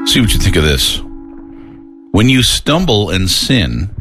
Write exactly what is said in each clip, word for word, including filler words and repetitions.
See what you think of this. When you stumble and sin,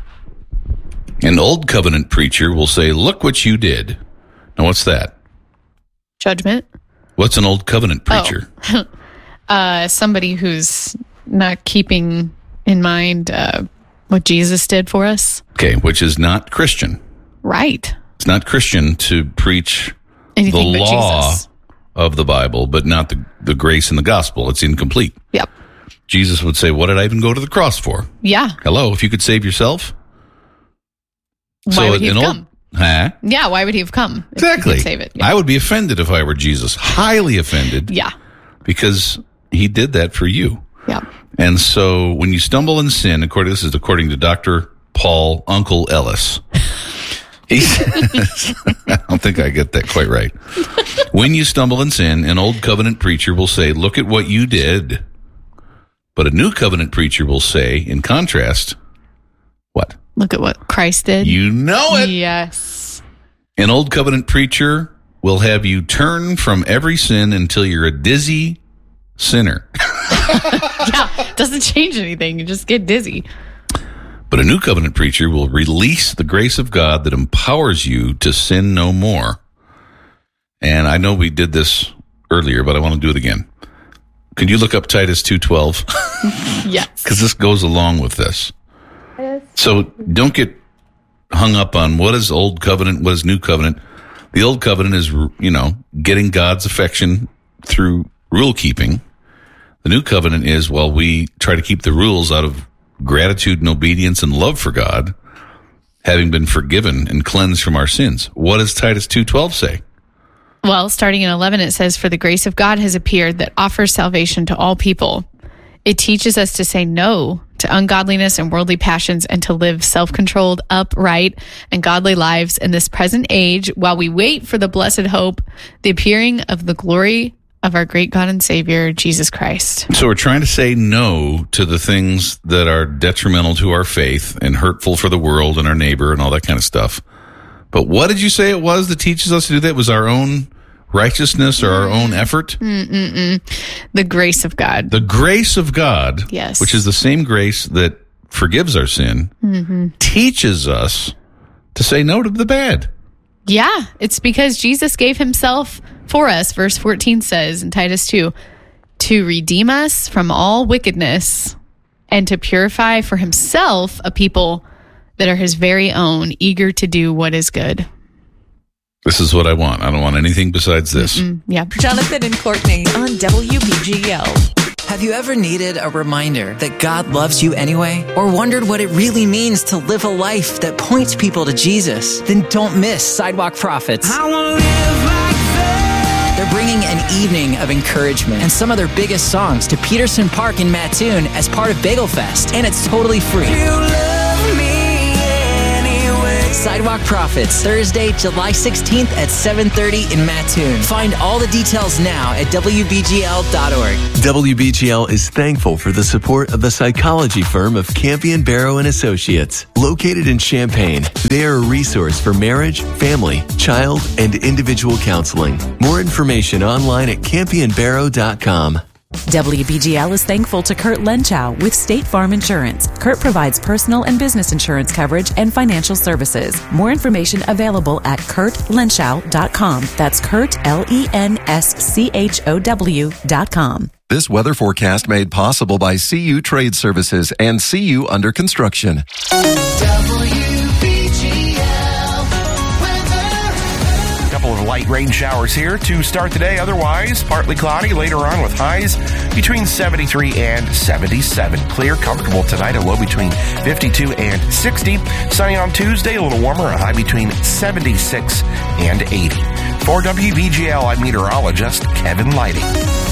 an old covenant preacher will say, look what you did. Now, what's that? Judgment. What's an old covenant preacher? Oh. uh, somebody who's not keeping in mind uh, what Jesus did for us. Okay, which is not Christian. Right. It's not Christian to preach Anything the but law Jesus. of the Bible, but not the, the grace in the gospel. It's incomplete. Yep. Jesus would say, what did I even go to the cross for? Yeah. Hello, if you could save yourself. Why so would he have old, come? Huh? Yeah, why would he have come? If Exactly. He could save it. Yeah. I would be offended if I were Jesus. Highly offended. Yeah. Because he did that for you. Yeah. And so when you stumble in sin, according this is according to Doctor Paul Uncle Ellis. He says, I don't think I get that quite right. When you stumble in sin, an old covenant preacher will say, look at what you did. But a new covenant preacher will say, in contrast, what? Look at what Christ did. You know it. Yes. An old covenant preacher will have you turn from every sin until you're a dizzy sinner. Yeah, doesn't change anything. You just get dizzy. But a new covenant preacher will release the grace of God that empowers you to sin no more. And I know we did this earlier, but I want to do it again. Can you look up Titus two twelve? Yes. Because this goes along with this. So don't get hung up on what is old covenant, what is new covenant. The old covenant is, you know, getting God's affection through rule keeping. The new covenant is, well, we try to keep the rules out of gratitude and obedience and love for God, having been forgiven and cleansed from our sins. What does Titus two twelve say? Well, starting in eleven, it says, for the grace of God has appeared that offers salvation to all people. It teaches us to say no to ungodliness and worldly passions and to live self-controlled, upright, and godly lives in this present age while we wait for the blessed hope, the appearing of the glory of our great God and Savior, Jesus Christ. So we're trying to say no to the things that are detrimental to our faith and hurtful for the world and our neighbor and all that kind of stuff. But what did you say it was that teaches us to do that? It was our own righteousness or our own effort? Mm-mm-mm. The grace of God. The grace of God, yes, which is the same grace that forgives our sin, mm-hmm. teaches us to say no to the bad. Yeah, it's because Jesus gave himself for us, verse fourteen says in Titus two, to redeem us from all wickedness and to purify for himself a people that are his very own, eager to do what is good. This is what I want. I don't want anything besides this. Mm-mm. Yeah. Jonathan and Courtney on W B G L. Have you ever needed a reminder that God loves you anyway? Or wondered what it really means to live a life that points people to Jesus? Then don't miss Sidewalk Prophets. I wanna live like that. They're bringing an evening of encouragement and some of their biggest songs to Peterson Park in Mattoon as part of Bagel Fest, and it's totally free. You love me anyway. Sidewalk Prophets, Thursday, July sixteenth at seven thirty in Mattoon. Find all the details now at W B G L dot org. W B G L is thankful for the support of the psychology firm of Campion Barrow and Associates. Located in Champaign, they are a resource for marriage, family, child, and individual counseling. More information online at campion barrow dot com. W B G L is thankful to Kurt Lenchow with State Farm Insurance. Kurt provides personal and business insurance coverage and financial services. More information available at kurt lenschow dot com. That's Kurt, L E N S C H O W dot com. This weather forecast made possible by C U Trade Services and C U Under Construction. Of light rain showers here to start the day. Otherwise, partly cloudy later on with highs between seventy-three and seventy-seven. Clear, comfortable tonight, a low between fifty-two and sixty. Sunny on Tuesday, a little warmer, a high between seventy-six and eighty. For W B G L, I'm meteorologist Kevin Lighting.